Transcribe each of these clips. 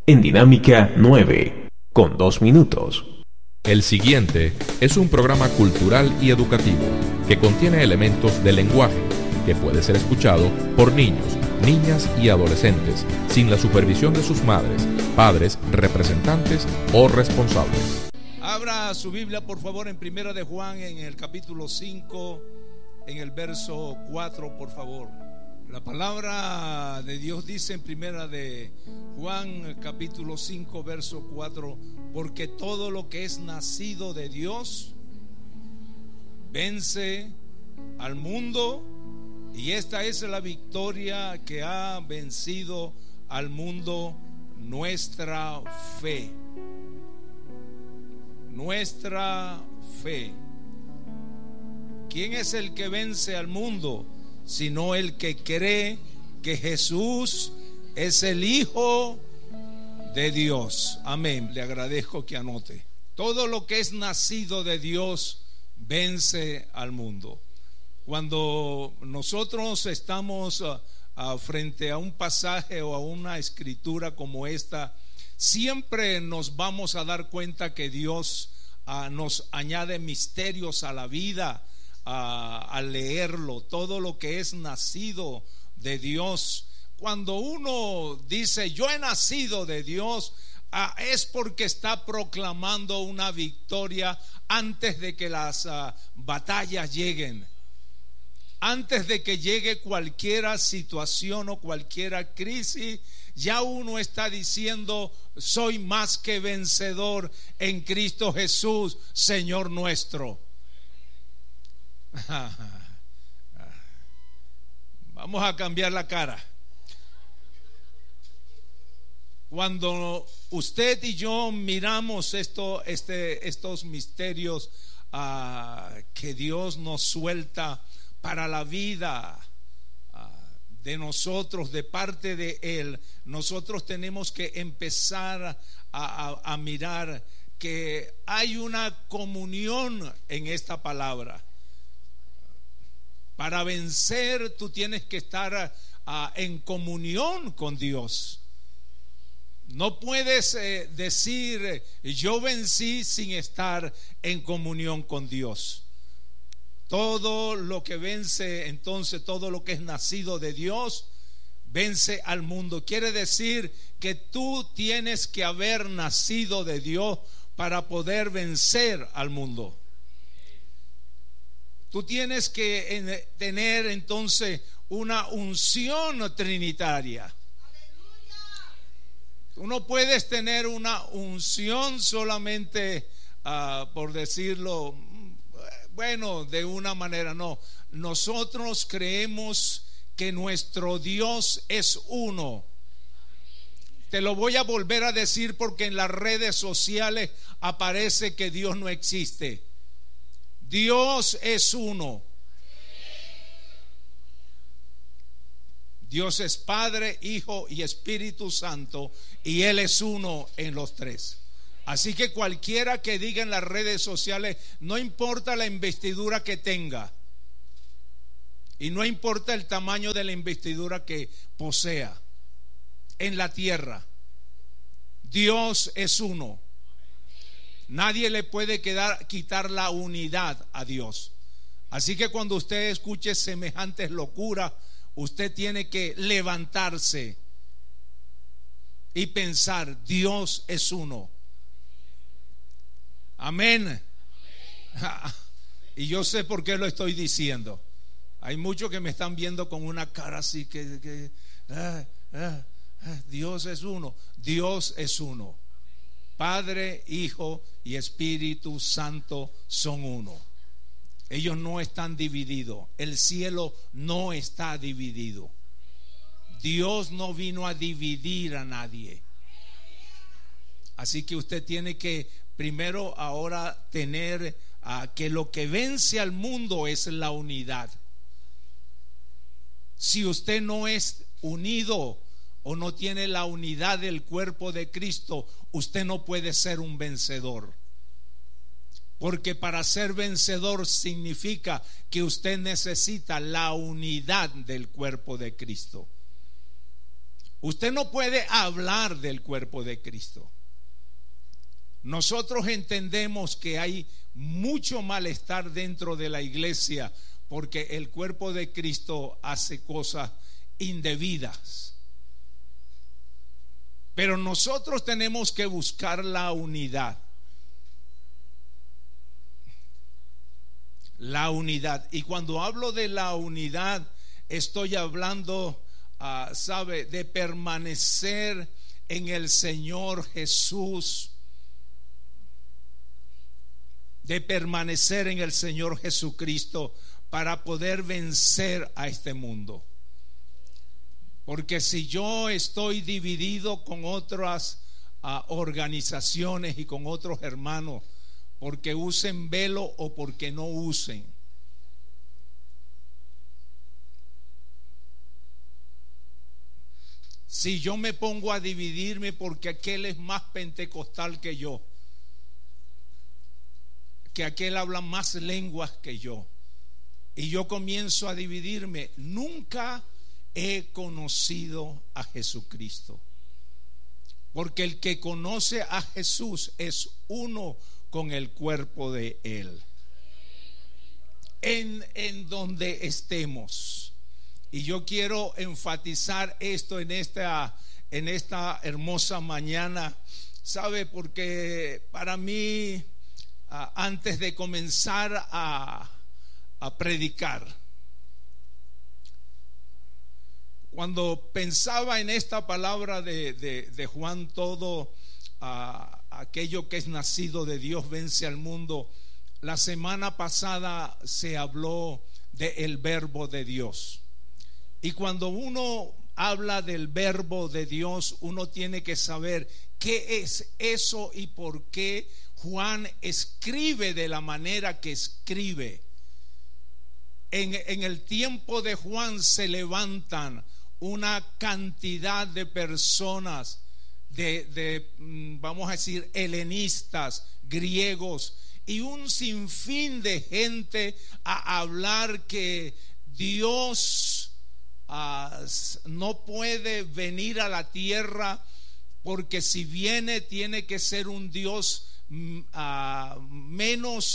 en Dinámica 9, con 2 minutos. El siguiente es un programa cultural y educativo que contiene elementos de lenguaje que puede ser escuchado por niños, niñas y adolescentes sin la supervisión de sus madres, padres, representantes o responsables. Abra su Biblia por favor en Primera de Juan, en el capítulo 5, en el verso 4, por favor. La palabra de Dios dice en Primera de Juan capítulo 5 verso 4: porque todo lo que es nacido de Dios vence al mundo, y esta es la victoria que ha vencido al mundo, nuestra fe. Nuestra fe. ¿Quién es el que vence al mundo? Sino el que cree que Jesús es el Hijo de Dios. Amén. Le agradezco que anote. Todo lo que es nacido de Dios vence al mundo. Cuando nosotros estamos frente a un pasaje o a una escritura como esta, siempre nos vamos a dar cuenta que Dios nos añade misterios a la vida. Al leerlo, todo lo que es nacido de Dios. Cuando uno dice yo he nacido de Dios, es porque está proclamando una victoria antes de que las batallas lleguen, antes de que llegue cualquier situación o cualquier crisis. Ya uno está diciendo soy más que vencedor en Cristo Jesús, Señor nuestro. Vamos a cambiar la cara. Cuando usted y yo miramos estos misterios que Dios nos suelta para la vida de nosotros, de parte de Él, nosotros tenemos que empezar a mirar que hay una comunión en esta palabra. Para vencer tú tienes que estar en comunión con Dios. No puedes decir yo vencí sin estar en comunión con Dios. Todo lo que vence, entonces todo lo que es nacido de Dios vence al mundo. Quiere decir que tú tienes que haber nacido de Dios para poder vencer al mundo. Tú tienes que tener entonces una unción trinitaria. Tú no puedes tener una unción solamente, por decirlo, bueno, de una manera. No, nosotros creemos que nuestro Dios es uno. Te lo voy a volver a decir porque en las redes sociales aparece que Dios no existe. Dios es uno. Dios es Padre, Hijo y Espíritu Santo, y Él es uno en los tres. Así que cualquiera que diga en las redes sociales, no importa la investidura que tenga y no importa el tamaño de la investidura que posea en la tierra, Dios es uno. Nadie le puede quitar la unidad a Dios. Así que cuando usted escuche semejantes locuras, usted tiene que levantarse y pensar: Dios es uno. Amén. Y yo sé por qué lo estoy diciendo. Hay muchos que me están viendo con una cara así que Dios es uno. Dios es uno. Padre, Hijo y Espíritu Santo son uno. Ellos no están divididos. El cielo no está dividido. Dios no vino a dividir a nadie. Así que usted tiene que primero ahora tener que lo que vence al mundo es la unidad. Si usted no es unido o no tiene la unidad del cuerpo de Cristo, usted no puede ser un vencedor. Porque para ser vencedor significa que usted necesita la unidad del cuerpo de Cristo. Usted no puede hablar del cuerpo de Cristo. Nosotros entendemos que hay mucho malestar dentro de la iglesia porque el cuerpo de Cristo hace cosas indebidas. Pero nosotros tenemos que buscar la unidad. La unidad. Y cuando hablo de la unidad, estoy hablando, ¿sabe?, de permanecer en el Señor Jesús. De permanecer en el Señor Jesucristo para poder vencer a este mundo. Porque si yo estoy dividido con otras organizaciones y con otros hermanos, porque usen velo o porque no usen, si yo me pongo a dividirme porque aquel es más pentecostal que yo, que aquel habla más lenguas que yo, y yo comienzo a dividirme, nunca he conocido a Jesucristo. Porque el que conoce a Jesús es uno con el cuerpo de Él. En donde estemos. Y yo quiero enfatizar esto en esta hermosa mañana, ¿sabe? Porque para mí, antes de comenzar a predicar, cuando pensaba en esta palabra de Juan, todo aquello que es nacido de Dios vence al mundo, la semana pasada se habló del verbo de Dios. Y cuando uno habla del verbo de Dios, uno tiene que saber qué es eso y por qué Juan escribe de la manera que escribe. En el tiempo de Juan se levantan una cantidad de personas, vamos a decir, helenistas, griegos, y un sinfín de gente a hablar que Dios no puede venir a la tierra, porque si viene tiene que ser un Dios menos,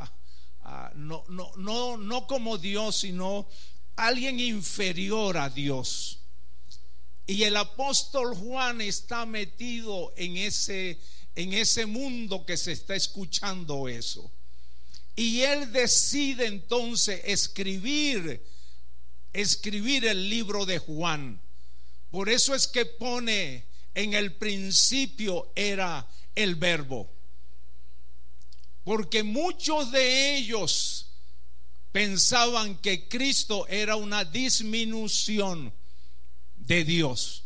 no como Dios, sino alguien inferior a Dios. Y el apóstol Juan está metido en ese mundo que se está escuchando eso. Y él decide entonces escribir el libro de Juan. Por eso es que pone: en el principio era el verbo. Porque muchos de ellos pensaban que Cristo era una disminución de Dios.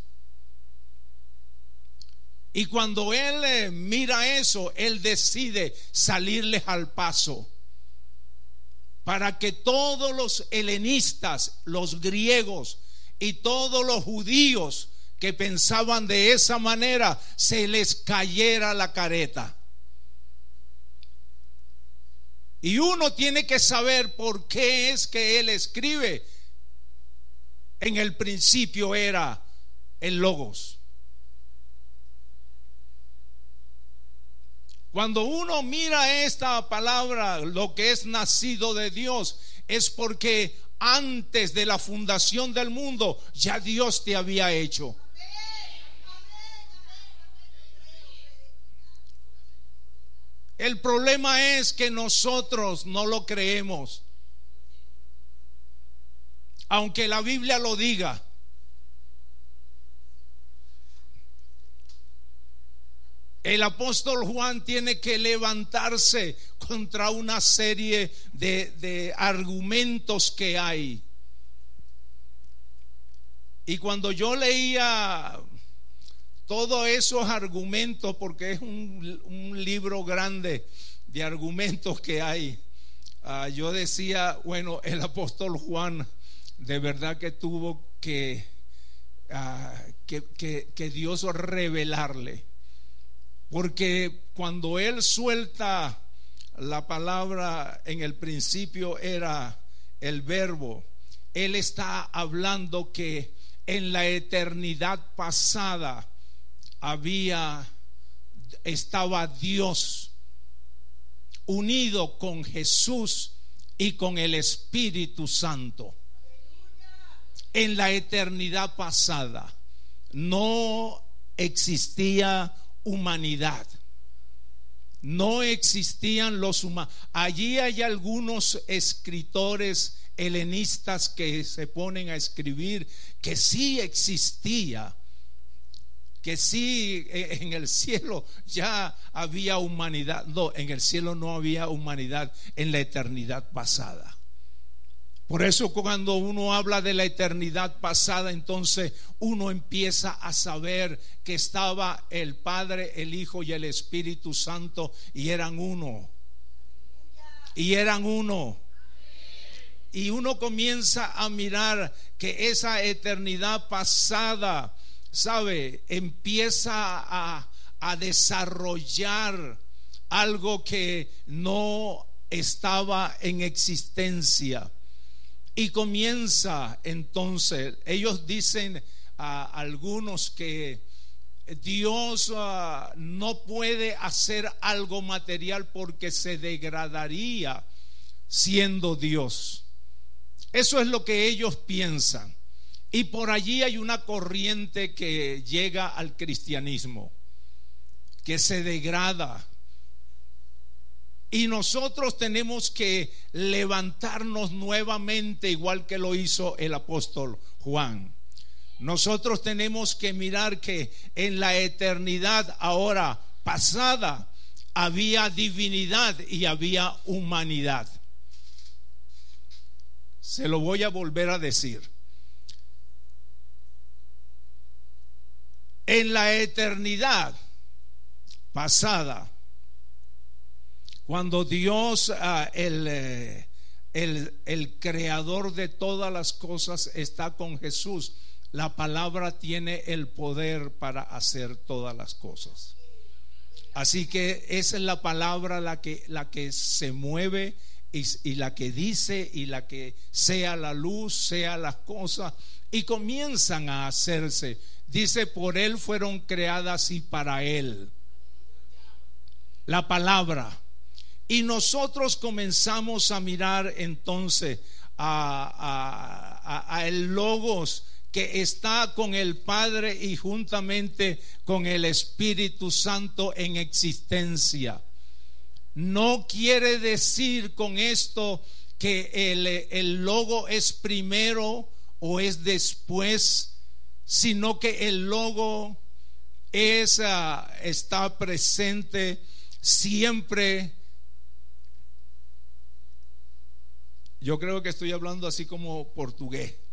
Y cuando él mira eso, él decide salirles al paso para que todos los helenistas, los griegos y todos los judíos que pensaban de esa manera, se les cayera la careta. Y uno tiene que saber por qué es que él escribe: en el principio era el Logos. Cuando uno mira esta palabra, lo que es nacido de Dios, es porque antes de la fundación del mundo ya Dios te había hecho. El problema es que nosotros no lo creemos, aunque la Biblia lo diga. El apóstol Juan tiene que levantarse contra una serie de argumentos que hay. Y cuando yo leía todos esos argumentos, porque es un libro grande de argumentos que hay, yo decía, bueno, el apóstol Juan de verdad que tuvo que Dios revelarle, porque cuando él suelta la palabra: en el principio era el verbo, él está hablando que en la eternidad pasada estaba Dios unido con Jesús y con el Espíritu Santo. En la eternidad pasada no existía humanidad, no existían los humanos. Allí hay algunos escritores helenistas que se ponen a escribir que sí existía, que sí en el cielo ya había humanidad. No, en el cielo no había humanidad en la eternidad pasada. Por eso cuando uno habla de la eternidad pasada, entonces uno empieza a saber que estaba el Padre, el Hijo y el Espíritu Santo, y eran uno. Y eran uno. Y uno comienza a mirar que esa eternidad pasada, ¿sabe?, empieza a desarrollar algo que no estaba en existencia. Y comienza entonces, ellos dicen a algunos que Dios no puede hacer algo material porque se degradaría siendo Dios. Eso es lo que ellos piensan. Y por allí hay una corriente que llega al cristianismo, que se degrada. Y nosotros tenemos que levantarnos nuevamente, igual que lo hizo el apóstol Juan. Nosotros tenemos que mirar que en la eternidad ahora pasada había divinidad y había humanidad. Se lo voy a volver a decir. En la eternidad pasada, cuando Dios, el creador de todas las cosas, está con Jesús, la palabra tiene el poder para hacer todas las cosas. Así que esa es la palabra la que se mueve y la que dice, y la que sea la luz, sea las cosas, y comienzan a hacerse. Dice, por Él fueron creadas y para Él. La palabra. Y nosotros comenzamos a mirar entonces a el Logos, que está con el Padre y juntamente con el Espíritu Santo en existencia. No quiere decir con esto que el Logo es primero o es después, sino que el Logo está presente siempre. Yo creo que estoy hablando así como portugués.